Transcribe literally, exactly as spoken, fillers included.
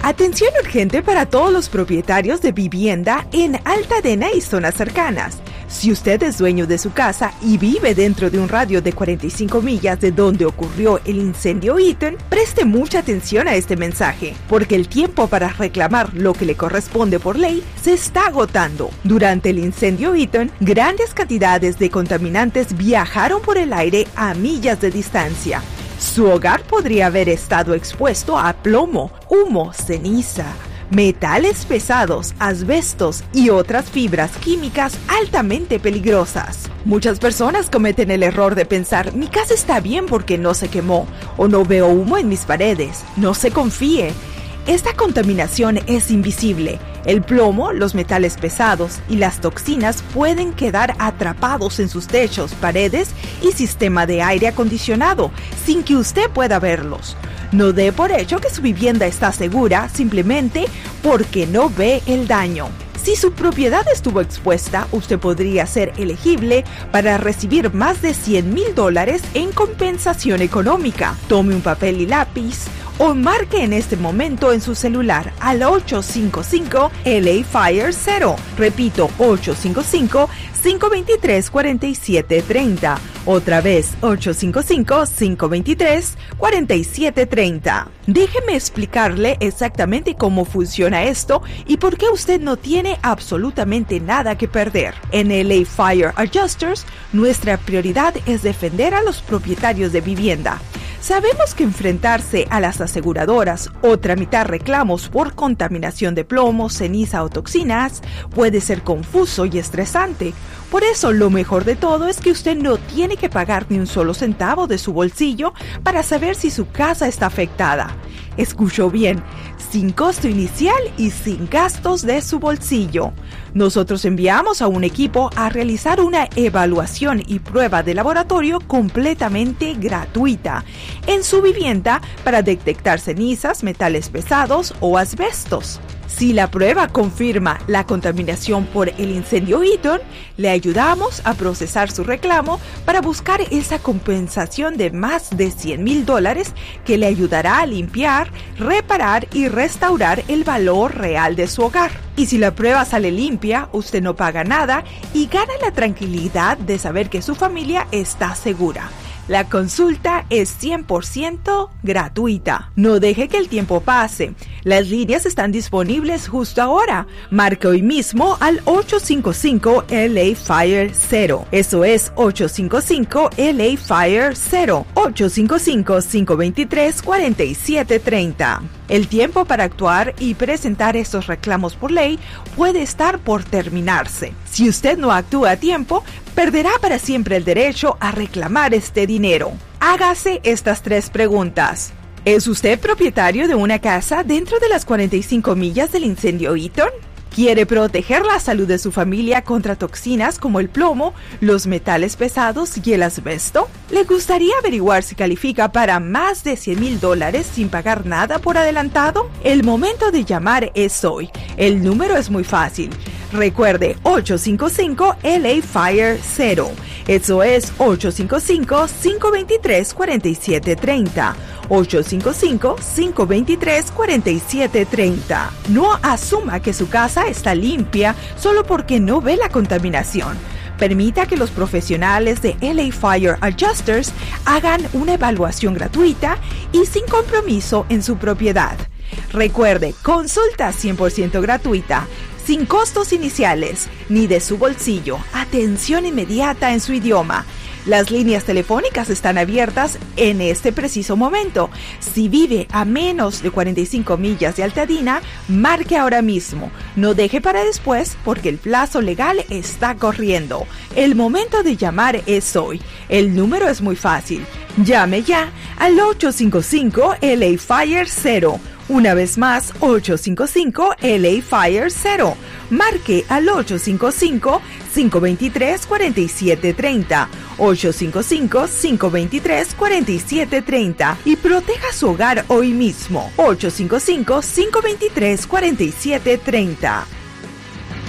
Atención urgente para todos los propietarios de vivienda en Altadena y zonas cercanas. Si usted es dueño de su casa y vive dentro de un radio de cuarenta y cinco millas de donde ocurrió el incendio Eaton, preste mucha atención a este mensaje, porque el tiempo para reclamar lo que le corresponde por ley se está agotando. Durante el incendio Eaton, grandes cantidades de contaminantes viajaron por el aire a millas de distancia. Su hogar podría haber estado expuesto a plomo, humo, ceniza, metales pesados, asbestos y otras fibras químicas altamente peligrosas. Muchas personas cometen el error de pensar, mi casa está bien porque no se quemó, o no veo humo en mis paredes. No se confíe. Esta contaminación es invisible. El plomo, los metales pesados y las toxinas pueden quedar atrapados en sus techos, paredes y sistema de aire acondicionado sin que usted pueda verlos. No dé por hecho que su vivienda está segura simplemente porque no ve el daño. Si su propiedad estuvo expuesta, usted podría ser elegible para recibir más de cien mil dólares en compensación económica. Tome un papel y lápiz o marque en este momento en su celular al ocho cinco cinco L A Fire cero. Repito, ocho cinco cinco, cinco dos tres, cuatro siete tres cero. Otra vez, ocho cinco cinco, cinco dos tres, cuatro siete tres cero. Déjeme explicarle exactamente cómo funciona esto y por qué usted no tiene absolutamente nada que perder. En L A Fire Adjusters, nuestra prioridad es defender a los propietarios de vivienda. Sabemos que enfrentarse a las aseguradoras o tramitar reclamos por contaminación de plomo, ceniza o toxinas puede ser confuso y estresante. Por eso, lo mejor de todo es que usted no tiene que pagar ni un solo centavo de su bolsillo para saber si su casa está afectada. Escuchó bien, sin costo inicial y sin gastos de su bolsillo. Nosotros enviamos a un equipo a realizar una evaluación y prueba de laboratorio completamente gratuita en su vivienda para detectar cenizas, metales pesados o asbestos. Si la prueba confirma la contaminación por el incendio Eaton, le ayudamos a procesar su reclamo para buscar esa compensación de más de cien mil dólares que le ayudará a limpiar, reparar y restaurar el valor real de su hogar. Y si la prueba sale limpia, usted no paga nada y gana la tranquilidad de saber que su familia está segura. La consulta es cien por ciento gratuita. No deje que el tiempo pase. Las líneas están disponibles justo ahora. Marque hoy mismo al ocho cinco cinco L A Fire cero. Eso es ocho cinco cinco L A Fire cero. ocho cinco cinco, cinco dos tres, cuatro siete tres cero. El tiempo para actuar y presentar estos reclamos por ley puede estar por terminarse. Si usted no actúa a tiempo, perderá para siempre el derecho a reclamar este dinero. Hágase estas tres preguntas. ¿Es usted propietario de una casa dentro de las cuarenta y cinco millas del incendio Eaton? ¿Quiere proteger la salud de su familia contra toxinas como el plomo, los metales pesados y el asbesto? ¿Le gustaría averiguar si califica para más de cien mil dólares sin pagar nada por adelantado? El momento de llamar es hoy. El número es muy fácil. Recuerde, ocho cinco cinco L A Fire cero. Eso es ocho cinco cinco, cinco dos tres, cuatro siete tres cero. ocho cinco cinco, cinco dos tres, cuatro siete tres cero. No asuma que su casa está limpia solo porque no ve la contaminación. Permita que los profesionales de L A Fire Adjusters hagan una evaluación gratuita y sin compromiso en su propiedad. Recuerde, consulta cien por ciento gratuita, sin costos iniciales, ni de su bolsillo. Atención inmediata en su idioma. Las líneas telefónicas están abiertas en este preciso momento. Si vive a menos de cuarenta y cinco millas de Altadena, marque ahora mismo. No deje para después porque el plazo legal está corriendo. El momento de llamar es hoy. El número es muy fácil. Llame ya al ocho cinco cinco L A Fire cero. Una vez más, ocho cinco cinco L A Fire cero. Marque al ocho cinco cinco, cinco dos tres, cuatro siete tres cero. ocho cinco cinco, cinco dos tres, cuatro siete tres cero. Y proteja su hogar hoy mismo. ocho cinco cinco, cinco dos tres, cuatro siete tres cero.